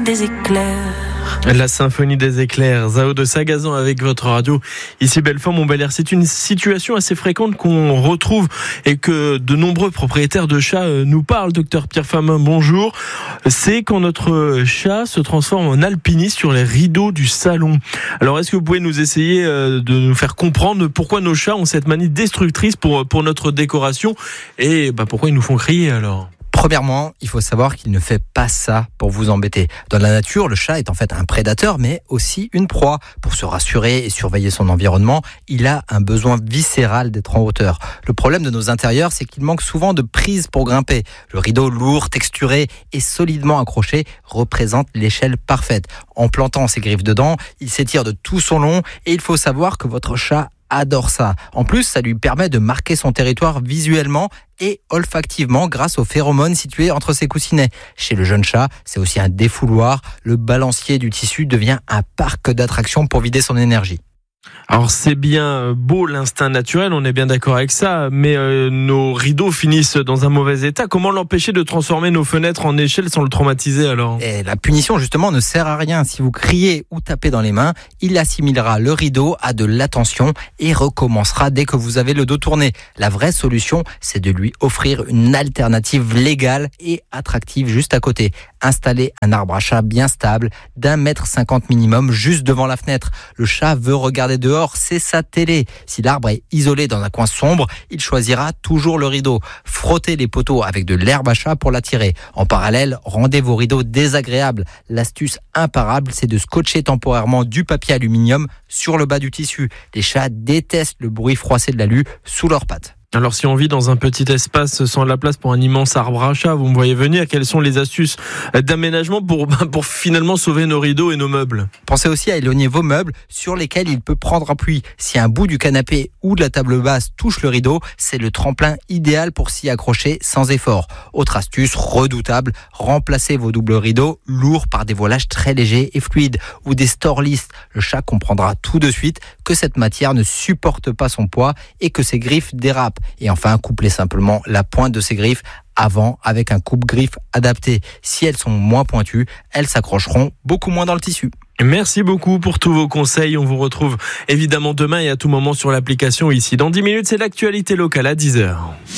des éclairs. La symphonie des éclairs, Zao de Sagazan avec votre radio. Ici Belfort-Montbéliard. C'est une situation assez fréquente qu'on retrouve et que de nombreux propriétaires de chats nous parlent. Docteur Pierre Famin, bonjour. C'est quand notre chat se transforme en alpiniste sur les rideaux du salon. Alors, est-ce que vous pouvez nous essayer de nous faire comprendre pourquoi nos chats ont cette manie destructrice pour notre décoration et pourquoi ils nous font crier alors ? Premièrement, il faut savoir qu'il ne fait pas ça pour vous embêter. Dans la nature, le chat est en fait un prédateur, mais aussi une proie. Pour se rassurer et surveiller son environnement, il a un besoin viscéral d'être en hauteur. Le problème de nos intérieurs, c'est qu'il manque souvent de prise pour grimper. Le rideau lourd, texturé et solidement accroché représente l'échelle parfaite. En plantant ses griffes dedans, il s'étire de tout son long et il faut savoir que votre chat adore ça. En plus, ça lui permet de marquer son territoire visuellement et olfactivement grâce aux phéromones situés entre ses coussinets. Chez le jeune chat, c'est aussi un défouloir. Le balancier du tissu devient un parc d'attractions pour vider son énergie. Alors c'est bien beau l'instinct naturel, on est bien d'accord avec ça, mais nos rideaux finissent dans un mauvais état. Comment l'empêcher de transformer nos fenêtres en échelles sans le traumatiser alors ? Et la punition justement ne sert à rien. Si vous criez ou tapez dans les mains, il assimilera le rideau à de l'attention et recommencera dès que vous avez le dos tourné. La vraie solution, c'est de lui offrir une alternative légale et attractive juste à côté. Installer un arbre à chat bien stable d'1,50 m minimum juste devant la fenêtre. Le chat veut regarder dehors, c'est sa télé. Si l'arbre est isolé dans un coin sombre, il choisira toujours le rideau. Frottez les poteaux avec de l'herbe à chat pour l'attirer. En parallèle, rendez vos rideaux désagréables. L'astuce imparable, c'est de scotcher temporairement du papier aluminium sur le bas du tissu. Les chats détestent le bruit froissé de l'alu sous leurs pattes. Alors si on vit dans un petit espace sans la place pour un immense arbre à chat, vous me voyez venir, quelles sont les astuces d'aménagement pour finalement sauver nos rideaux et nos meubles ? Pensez aussi à éloigner vos meubles sur lesquels il peut prendre appui. Si un bout du canapé ou de la table basse touche le rideau, c'est le tremplin idéal pour s'y accrocher sans effort. Autre astuce redoutable, remplacez vos doubles rideaux lourds par des voilages très légers et fluides ou des store listes. Le chat comprendra tout de suite que cette matière ne supporte pas son poids et que ses griffes dérapent. Et enfin, couplez simplement la pointe de ses griffes avant avec un coupe-griffe adapté. Si elles sont moins pointues, elles s'accrocheront beaucoup moins dans le tissu. Merci beaucoup pour tous vos conseils. On vous retrouve évidemment demain et à tout moment sur l'application ici. Dans 10 minutes, c'est l'actualité locale à 10h.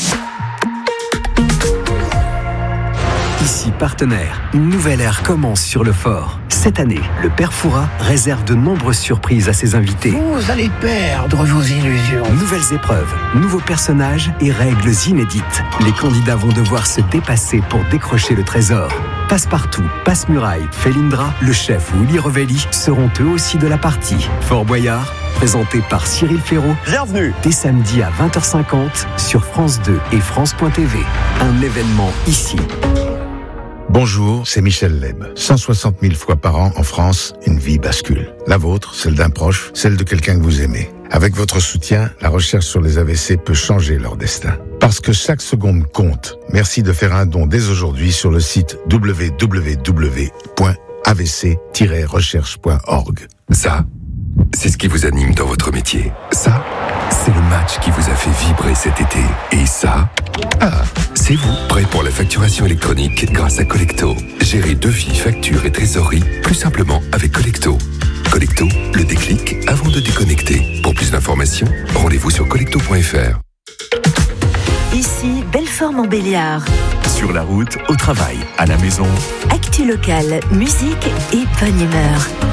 Ici Partenaire, une nouvelle ère commence sur le fort. Cette année, le Père Fouras réserve de nombreuses surprises à ses invités. Vous allez perdre vos illusions. Nouvelles épreuves, nouveaux personnages et règles inédites. Les candidats vont devoir se dépasser pour décrocher le trésor. Passe-Partout, Passe-Muraille, Felindra, le chef Willy Revelli seront eux aussi de la partie. Fort Boyard, présenté par Cyril Ferraud. Bienvenue. Dès samedi à 20h50 sur France 2 et France.tv. Un événement ici. Bonjour, c'est Michel Leb. 160 000 fois par an en France, une vie bascule. La vôtre, celle d'un proche, celle de quelqu'un que vous aimez. Avec votre soutien, la recherche sur les AVC peut changer leur destin. Parce que chaque seconde compte. Merci de faire un don dès aujourd'hui sur le site www.avc-recherche.org. Ça, c'est ce qui vous anime dans votre métier. Ça, c'est le match qui vous a fait vibrer cet été. Et ça, c'est vous, prêt pour la facturation électronique grâce à Collecto. Gérez devis, factures et trésorerie plus simplement avec Collecto. Collecto, le déclic avant de déconnecter. Pour plus d'informations, rendez-vous sur collecto.fr. Ici Belfort-Montbéliard. Sur la route, au travail, à la maison. Actu locale, musique et bonne humeur.